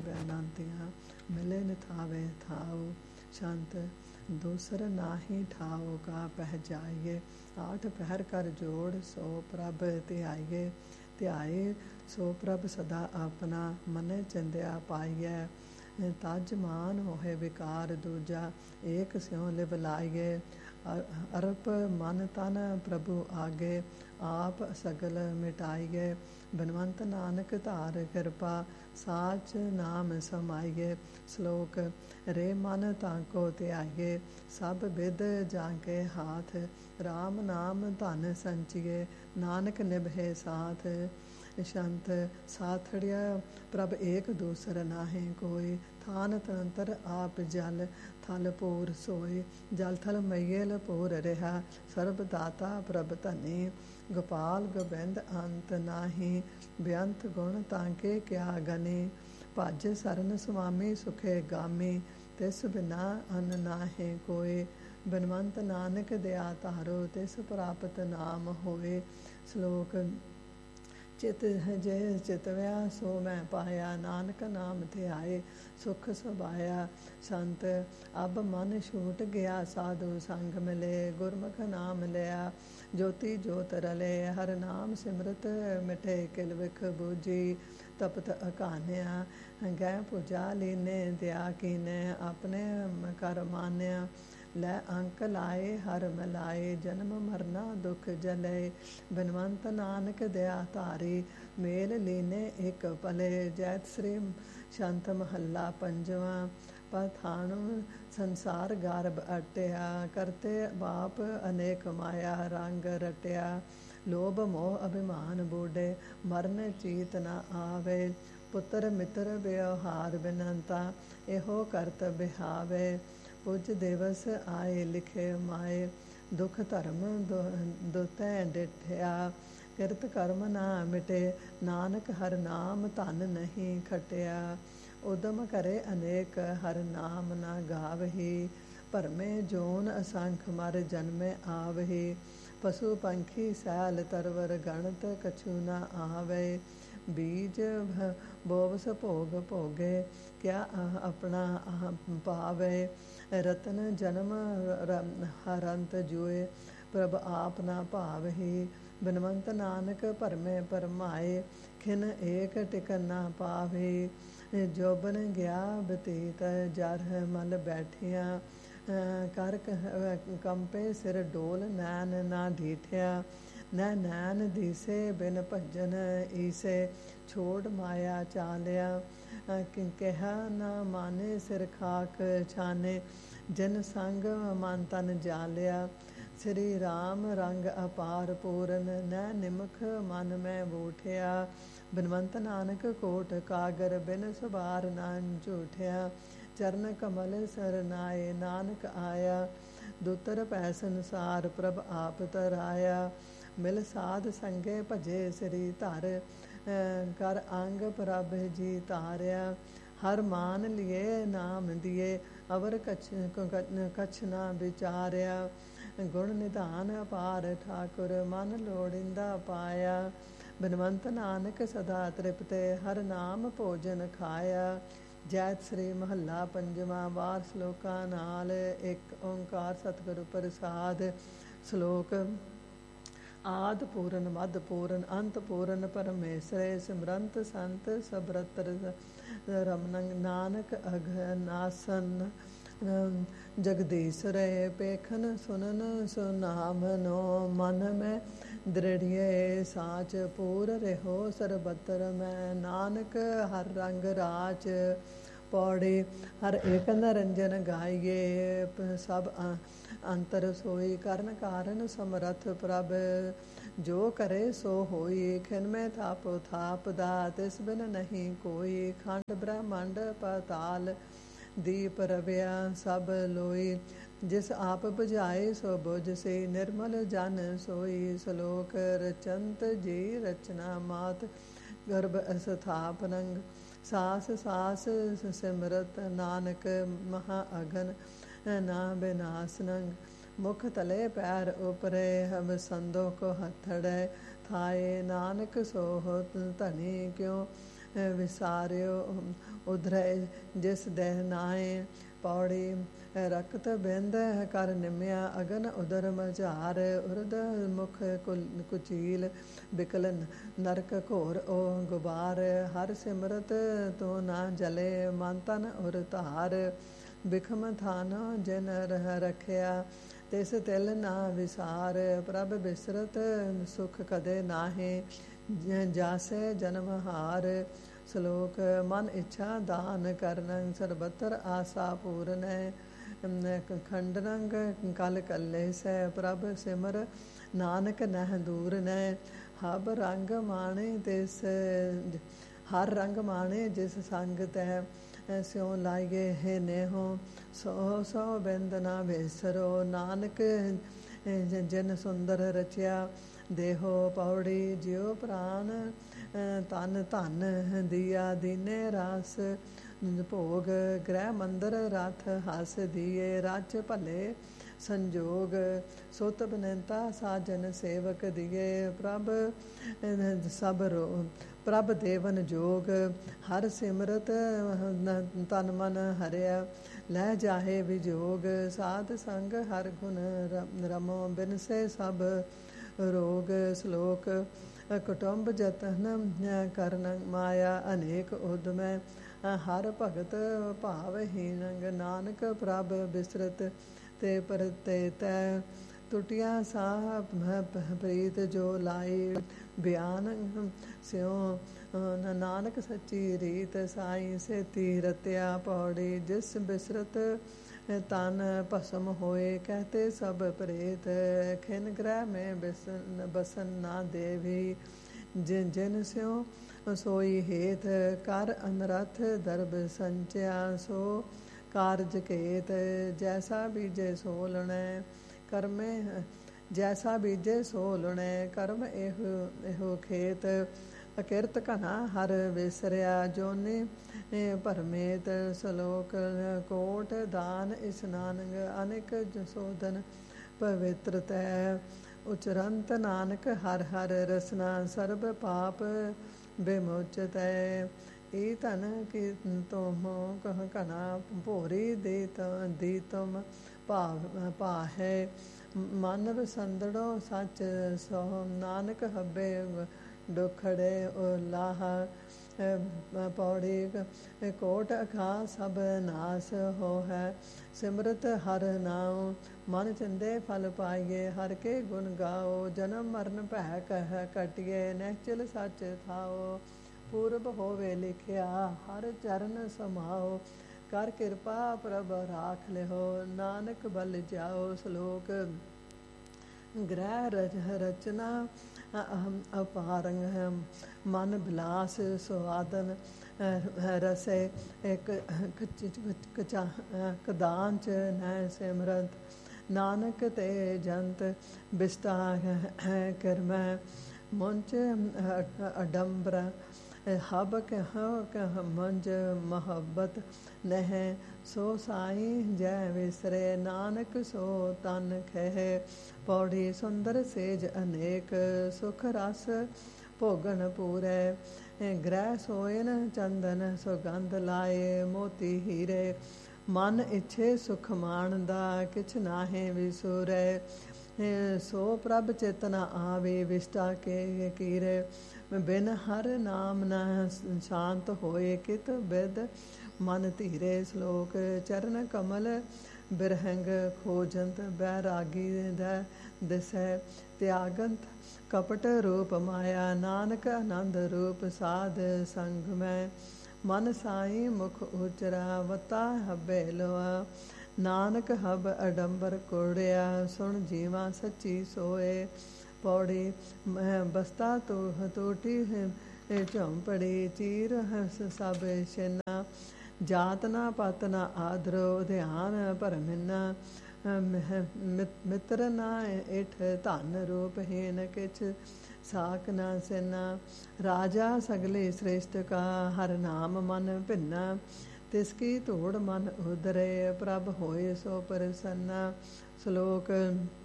ਬੈਨਾਂਤੀਆਂ ਮਿਲੇ ਨਿਥਾਵੇ ਥਾਉ ਸ਼ੰਤ ਦੂਸਰ ਨਾਹੀ ਠਾਉ ਕਾ ਪਹਿ ਜਾਈਏ ਆਠ ਪਹਿਰ ਕਰ ਜੋੜ ਸੋ ਪ੍ਰਭ ਧਿਆਈਏ ਧਿਆਏ ਸੋ ਪ੍ਰਭ ਸਦਾ ਆਪਣਾ ਮਨੇ ਚੰਦਿਆ ਪਾਈਐ ਤਜ ਮਾਨ ਹੋਏ ਵਿਕਾਰ ਦੂਜਾ ਏਕ ਸਿਉ ਲਿਵ ਲਾਈਏ ਅਰਪ ਮਨ ਤਨ ਪ੍ਰਭੂ ਆਗੇ ਆਪ ਸਗਲ ਮਿਟਾਈਏ ਬਨਵੰਤ ਨਾਨਕ ਧਾਰ ਕਿਰਪਾ ਸਾਚ ਨਾਮ ਸਮਾਈਏ ਸ਼ਲੋਕ ਰੇ ਮਨ ਤਾਕੋ ਧਿਆਈਏ ਸਭ ਬਿਦ ਜਾ ਕੇ ਹਾਥ ਰਾਮ ਨਾਮ ਧਨ ਸੰਚੀਏ ਨਾਨਕ ਨਿਭੇ ਸਾਥ ਸ਼ੰਤ ਸਾਥੜਿਆ ਪ੍ਰਭ ਏਕ ਦੂਸਰ ਨਾਹੀ ਕੋਈ ਥਾਨ ਤੰਤਰ ਆਪ ਜਲ ਥਲ ਪੂਰ ਸੋਏ ਜਲ ਥਲ ਮਈਲ ਪੂਰ ਰਿਹਾ ਸਰਬ ਦਾਤਾ ਪ੍ਰਭ ਧਨੀ ਗੋਪਾਲ ਗੋਬਿੰਦ ਅੰਤ ਨਾਹੀ ਬੇਅੰਤ ਗੁਣ ਤਾਂਕੇ ਕਿਆ ਗਨੀ ਭਜ ਸਰਨ ਸੁਆਮੀ ਸੁਖੇ ਗਾਮੀ ਤਿਸ ਬਿਨਾ ਅਨ ਨਾਹੀ ਕੋਈ ਬਨਵੰਤ ਨਾਨਕ ਦਿਆ ਧਾਰੋ ਤਿਸ ਪ੍ਰਾਪਤ ਨਾਮ ਹੋਏ ਸ਼ਲੋਕ ਚਿਤ ਜੇ ਚਿਤਵਿਆ ਸੋ ਮੈਂ ਪਾਇਆ ਨਾਨਕ ਨਾਮ ਧਿਆਏ ਸੁਖ ਸੁਭਾਇਆ ਸੰਤ ਅਬ ਮਨ ਛੂਟ ਗਿਆ ਸਾਧੂ ਸੰਗ ਮਿਲੇ ਗੁਰਮੁਖ ਨਾਮ ਲਿਆ ਜੋਤੀ ਜੋਤ ਰਲੇ ਹਰ ਨਾਮ ਸਿਮਰਤ ਮਿਟੇ ਕਿਲ ਵਿਖ ਬੂਝੀ ਤਪਤ ਅਕਾਨਿਆ ਗੈ ਪੂਜਾ ਲੀਨੇ ਦਿਆ ਕੀਨੇ ਆਪਣੇ ਕਰ ਮਾਨਿਆ ਲੈ ਅੰਕ ਲਾਏ ਹਰ ਮਿਲਾਏ ਜਨਮ ਮਰਨਾ ਦੁਖ ਜਲੇ ਬਨਵੰਤ ਨਾਨਕ ਦਿਆ ਧਾਰੀ ਮੇਲ ਲੀਨੇ ਇੱਕ ਪਲੇ ਜੈਤ ਸ੍ਰੀ ਸ਼ੰਤ ਮਹੱਲਾ ਪੰਜਵਾਂ ਪਥਾਣੁ ਸੰਸਾਰ ਗਰਭ ਅਟਿਆ ਕਰਤੇ ਬਾਪ ਅਨੇਕ ਮਾਇਆ ਰੰਗ ਰਟਿਆ ਲੋਭ ਮੋਹ ਅਭਿਮਾਨ ਬੂਢੇ ਮਰਨ ਚੀਤ ਨ ਆਵੇ ਪੁੱਤਰ ਮਿੱਤਰ ਵਿਵਹਾਰ ਬਿਨੰਤਾ ਇਹੋ ਕਰਤ ਬਿਹਾਵੇ ਪੁਜ ਦਿਵਸ ਆਏ ਲਿਖੇ ਮਾਏ ਦੁਖ ਧਰਮ ਦੁਤੈ ਡਿਠਿਆ ਕਿਰਤ ਕਰਮ ਨਾ ਮਿਟੇ ਨਾਨਕ ਹਰ ਨਾਮ ਧਨ ਨਹੀਂ ਖਟਿਆ ਉਦਮ ਕਰੇ ਅਨੇਕ ਹਰ ਨਾਮ ਨਾ ਗਾਵਹੀ ਭਰਮੇ ਜੋਨ ਅਸੰਖ ਮਰ ਜਨਮੇ ਆਵਹੀ ਪਸ਼ੂ ਪੰਖੀ ਸੈਲ ਤਰਵਰ ਗਣਤ ਕਛੂ ਨਾ ਆਵੇ ਬੀਜ ਬੋਵਸ ਭੋਗ ਭੋਗੇ ਕਿਆ ਆਪਣਾ ਪਾਵੇ ਰਤਨ ਜਨਮ ਹਰੰਤ ਜੂਏ ਪ੍ਰਭ ਆਪ ਨਾ ਭਾਵਹੀ ਬਨਵੰਤ ਨਾਨਕ ਭਰਮੇ ਪਰਮਾਏ ਖਿਨ ਏਕ ਟਿਕਨ ਨਾ ਪਾਵੇ ਜੋਬਨ ਗਿਆ ਬਤੀਤ ਜਰ ਮਲ ਬੈਠਿਆ ਕਰ ਕੰਪੇ ਸਿਰ ਡੋਲ ਨੈਣ ਨਾ ਢੀਠਿਆ ਨੈਣ ਦੀਸੇ ਬਿਨ ਭਜਨ ਈਸੇ ਛੋੜ ਮਾਇਆ ਚਾਲਿਆ ਕਿਹਾ ਨਾ ਮਾਨੇ ਸਿਰ ਖਾਕ ਛਾਨੇ ਜਨ ਸੰਗ ਮਨ ਤਨ ਜਾਲਿਆ ਸ੍ਰੀ ਰਾਮ ਰੰਗ ਅਪਾਰ ਪੂਰਨ ਨੈ ਨਿਮਖ ਮਨ ਮੈਂ ਬੂਠਿਆ ਬਨਵੰਤ ਨਾਨਕ ਕੋਟ ਕਾਗਰ ਬਿਨ ਸੁਬਾਰ ਨਾ ਝੂਠਿਆ ਚਰਨ ਕਮਲ ਸਰਨਾਏ ਨਾਨਕ ਆਇਆ ਦੁਤਰ ਪੈ ਸੰਸਾਰ ਪ੍ਰਭ ਆਪ ਤਰਾਇਆ ਮਿਲ ਸਾਧ ਸੰਗੇ ਭਜੇ ਸ੍ਰੀ ਧਰ ਕਰ ਅੰਗ ਪ੍ਰਭ ਜੀ ਤਾਰਿਆ ਹਰ ਮਾਨ ਲਿਏ ਨਾਮ ਦਿਏ ਅਵਰ ਕਛ ਨਾ ਵਿਚਾਰਿਆ ਗੁਣ ਨਿਧਾਨ ਅਪਾਰ ਠਾਕੁਰ ਮਨ ਲੋੜਿੰਦਾ ਪਾਇਆ ਬਨਵੰਤ ਨਾਨਕ ਸਦਾ ਤ੍ਰਿਪਤੇ ਹਰ ਨਾਮ ਭੋਜਨ ਖਾਇਆ ਜੈਤ ਸ੍ਰੀ ਮਹੱਲਾ ਪੰਜਵਾਂ ਵਾਰ ਸ਼ਲੋਕਾਂ ਨਾਲ ਇੱਕ ਓੰਕਾਰ ਸਤਿਗੁਰੂ ਪ੍ਰਸਾਦ ਸ਼ਲੋਕ ਆਦ ਪੂਰਨ ਮਧ ਪੂਰਨ ਅੰਤ ਪੂਰਨ ਪਰਮੇਸ਼ਰੇ ਸਿਮਰੰਤ ਸੰਤ ਸਬਰਤ ਰਮਨ ਨਾਨਕ ਅਗਨਾਸਨ ਜਗਦੀਸ਼ਰੇ ਪੇਖਨ ਸੁਨਨ ਸੁਨਾਮਨੋ ਮਨ ਮੈਂ ਦ੍ਰਿੜੀਏ ਸਾਚ ਪੂਰ ਰਹੋ ਸਰਬਤਰ ਮੈਂ ਨਾਨਕ ਹਰ ਰੰਗ ਰਾਚ ਪੌੜੀ ਹਰ ਏਕ ਨਰੰਜਨ ਗਾਈਏ ਸਭ ਅੰਤਰ ਸੋਈ ਕਰਨ ਕਾਰਨ ਸਮਰਥ ਪ੍ਰਭ ਜੋ ਕਰੇ ਸੋ ਹੋਈ ਖਿਨ ਮੈਂ ਥਾਪੋ ਥਾਪ ਦਾ ਤਿਸ ਬਿਨ ਨਹੀਂ ਕੋਈ ਖੰਡ ਬ੍ਰਹਮੰਡ ਪਤਾਲ ਦੀਪ ਰਵਿਆ ਸਭ ਲੋਈ ਜਿਸ ਆਪ ਬੁਝਾਏ ਸੋ ਬੁਝ ਸੇ ਨਿਰਮਲ ਜਨ ਸੋਈ ਸ਼ਲੋਕ ਰਚੰਤ ਜੀ ਰਚਨਾ ਮਾਤ ਗਰਭ ਅਸਥਾਪਨੰਗ ਸਾਸ ਸਾਸ ਸਿਮਰਤ ਨਾਨਕ ਮਹਾ ਅਗਨ ਨਾ ਬਿਨਾਸਨੰਗ ਮੁਖ ਤਲੇ ਪੈਰ ਉਪਰੇ ਹਮ ਸੰਦੋ ਕੋ ਹਥੜੇ ਥਾਏ ਨਾਨਕ ਸੋ ਹੋਤ ਧਨੀ ਕਿਉ ਵਿਸਾਰਿਓ ਉਧਰੇ ਜਿਸ ਦੇਹ ਨਾਏ। ਪੌੜੀ ਰਕਤ ਬਿੰਦ ਕਰ ਨਿਮਿਆ ਅਗਨ ਉਦਰ ਮਝਾਰ। ਉਰਦ ਮੁਖ ਕੁਚੀਲ ਬਿਕਲ ਨਰਕ ਘੋਰ ਓ ਗੁਬਾਰ। ਹਰ ਸਿਮਰਤ ਤੋ ਨਾ ਜਲੇ ਮਨ ਤਨ ਉਰ ਧਾਰ। ਬਿਖਮ ਥਾਨ ਜਿਨ ਰਖਿਆ ਤਿਸ ਤਿਲ ਨਾ ਵਿਸਾਰ। ਪ੍ਰਭ ਬਿਸਰਤ ਸੁਖ ਕਦੇ ਨਾਹੇ ਜਾਸੇ ਜਨਮ ਹਾਰ। ਸ਼ਲੋਕ ਮਨ ਇੱਛਾ ਦਾਨ ਕਰਨੰ ਸਰਬਤਰ ਆਸਾ ਪੂਰਨੈ। ਖੰਡਨੰਗ ਕਲ ਕੱਲੇ ਸੈ ਪ੍ਰਭ ਸਿਮਰ ਨਾਨਕ ਨਹਿ ਦੂਰ ਨੈ। ਹਬ ਰੰਗ ਮਾਣੇ ਤਿਸ ਹਰ ਰੰਗ ਮਾਣੇ ਜਿਸ ਸੰਗ ਤੈ। ਸਿਉ ਲਾਈਏ ਹੈ ਨੇਹੋ ਸੋ ਸੋ ਬਿੰਦ ਨਾ ਵੇਸਰੋ। ਨਾਨਕ ਜਿਨ ਸੁੰਦਰ ਰਚਿਆ ਦੇਹੋ। ਪੌੜੀ ਜਿਉ ਪ੍ਰਾਨ ਤਨ ਧਨ ਦੀਆ ਦੀਨੇ ਰਾਸ। ਭੋਗ ਗ੍ਰਹਿ ਮੰਦਰ ਰਥ ਹਸ ਦੀਏ। ਰਚ ਭਲੇ ਸੰਜੋਗ ਸੁਤ ਬਨੰਤਾ ਸਾਜਨ ਸੇਵਕ ਦੀਏ। ਪ੍ਰਭ ਦੇਵਨ ਜੋਗ ਹਰ ਸਿਮਰਤ ਤਨ ਮਨ ਹਰਿਆ। ਲੈ ਜਾਹੇ ਵਿਜੋਗ ਸਾਧ ਸੰਗ ਹਰ ਗੁਣ ਰਮੋ। ਬਿਨਸੇ ਸਭ ਰੋਗ। ਸ਼ਲੋਕ ਕੁਟੁੰਬ ਜਤਨ ਕਰਨ ਮਾਇਆ ਅਨੇਕ ਉਦਮੈ। ਹਰ ਭਗਤ ਭਾਵਹੀਨੰਗ ਨਾਨਕ ਪ੍ਰਭ ਬਿਸਰਤ ਤੇ ਪਰਤੇ ਤੈ। ਟੁਟਿਆ ਸਾਹ ਪ੍ਰੀਤ ਜੋ ਲਾਈ ਬਿਆਨ ਸਿਉ। ਨਾਨਕ ਸੱਚੀ ਰੀਤ ਸਾਈ ਸੇਤੀ ਰਤਿਆ। ਪੌੜੀ ਜਿਸ ਬਿਸਰਤ ਤਨ ਭਸਮ ਹੋਏ ਕਹਤੇ ਸਭ ਪ੍ਰੇਤ। ਖਿਨ ਗ੍ਰਹਿ ਮੈਂ ਬਸਨ ਨਾ ਦੇਵੀ। ਜਿਨ ਸਿਉ ਸੋਈ ਹੇਤ ਕਰ ਅਨਰਥ ਦਰਬ ਸੰਚਿਆ। ਸੋ ਕਾਰਜ ਕੇਤ ਜੈਸਾ ਬੀਜੇ ਸੋ ਲਣੈ। ਕਰਮੇ ਜੈਸਾ ਬੀਜੇ ਸੋ ਲਣੈ। ਕਰਮ ਇਹੋ ਖੇਤ ਅਕਿਰਤ ਘਨਾ ਹਰ ਵਿਸਰਿਆ। ਜੋਨੀ ਭਰਮੇਤ। ਸ਼ਲੋਕ ਕੋਟ ਦਾਨ ਇਸਨਾਨੰਗ ਅਨੇਕ ਸੋਧਨ ਪਵਿੱਤਰ ਤੈ। ਉਚਰੰਤ ਨਾਨਕ ਹਰ ਹਰ ਰਸਨਾ ਸਰਬ ਪਾਪ ਬਿਮੋਚਤੈ। ਈ ਧਨ ਕੀ ਤੁਮ ਕਹ ਘਨਾ ਭੋਰੀ ਦੀ ਤੁਮ ਭਾਹੈ। ਮਨ ਵਸੰਦੜੋ ਸੱਚ ਸੋ ਨਾਨਕ ਹੱਬੇ ਡੁਖੜੇ ਲਾਹਾ। ਪੌੜੀ ਕੋਟ ਅਖਾ ਸਭ ਨਾਸ ਹੋ ਹੈ। ਸਿਮਰਤ ਹਰ ਨਾਉ ਮਨ ਚੰਦੇ ਫਲ ਪਾਈਏ। ਹਰ ਕੇ ਗੁਣ ਗਾਓ ਜਨਮ ਮਰਨ ਭੈ ਕਹਿ ਕਟਿਏ। ਨਿਹਚਲ ਸੱਚ ਥਾਓ ਪੂਰਬ ਹੋਵੇ ਲਿਖਿਆ। ਹਰ ਚਰਨ ਸਮਾਓ ਕਰ ਕਿਰਪਾ ਪ੍ਰਭ ਰਾਖ ਲਿਓ। ਨਾਨਕ ਬਲ ਜਾਓ। ਸ਼ਲੋਕ ਗ੍ਰਹਿ ਰਚਨਾ ਅਪਾਰੰਗ ਮਨ ਬਿਲਾਸ ਸੁਆਦਨ ਰਸੇ। ਕਦਾਂਚ ਨੈ ਸਿਮਰਤ ਨਾਨਕ ਤੇ ਜੰਤ ਬਿਸਤਾ ਕਰਮੈ। ਮੁੰਚ ਅਡੰਬਰ ਹਬ ਕਹ ਮੰਜ ਮੁਹੱਬਤ ਨਹਿ। ਸੋ ਸਾਈ ਜੈ ਵਿਸਰੇ ਨਾਨਕ ਸੋ ਤਨ ਖਹਿ। ਪੌੜੀ ਸੁੰਦਰ ਸੇਜ ਅਨੇਕ ਸੁਖ ਰਸ ਭੋਗਣ ਪੂਰੈ। ਗ੍ਰਹਿ ਸੋਇਨ ਚੰਦਨ ਸੁਗੰਧ ਲਾਏ। ਮੋਤੀ ਹੀਰੇ ਮਨ ਇੱਛੇ ਸੁਖ ਮਾਣਦਾ ਕਿਛ ਨਾਹੇ ਵਿਸੁਰੈ। ਸੋ ਪ੍ਰਭ ਚੇਤਨਾ ਆਵੇ ਵਿਸ਼ਟਾ ਕੇ ਕੀਰੇ। ਬਿਨ ਹਰ ਨਾਮ ਨ ਸ਼ਾਂਤ ਹੋਏ ਕਿਤ ਬਿਦ ਮਨ ਧੀਰੇ। ਸ਼ਲੋਕ ਚਰਨ ਕਮਲ ਬਿਰਹੰਗ ਖੋਜੰਤ ਬੈਰਾਗੀ ਦਾ ਦਿਸੈ। ਤਿਆਗੰਤ ਕਪਟ ਰੂਪ ਮਾਇਆ ਨਾਨਕ ਆਨੰਦ ਰੂਪ ਸਾਧ ਸੰਗ ਮੈਂ। ਮਨ ਸਾਈ ਮੁਖ ਉਚਰਾ ਵਤਾ ਹੱਬੇ ਲੋਆ। ਨਾਨਕ ਹਬ ਅਡੰਬਰ ਕੋੜਿਆ ਸੁਣ ਜੀਵਾ ਸੱਚੀ ਸੋਏ। ਪੌੜੀ ਬਸਤਾ ਟੂਟੀ ਝੌਂਪੜੀ ਚੀਰ ਸਭ ਛਿਨਾ। ਜਾਤ ਨਾ ਪਤ ਨਾ ਆਦਰੋ ਧਿਆਨ ਭਰਮਿਨਾ। ਮਿੱਤਰ ਨਾ ਇਠ ਧਨ ਰੂਪਹੀਨ ਕਿਛ ਸਾਕ ਨਾ ਸੈਨਾ। ਰਾਜਾ ਸਗਲੇ ਸ੍ਰੇਸ਼ਟ ਕਾ ਹਰ ਨਾਮ ਮਨ ਭਿੰਨਾ। ਤਿਸ ਕੀ ਧੂੜ ਮਨ ਉਦਰੇ ਪ੍ਰਭ ਹੋਏ ਸੋ ਪ੍ਰਸੰਨਾ। ਸ਼ਲੋਕ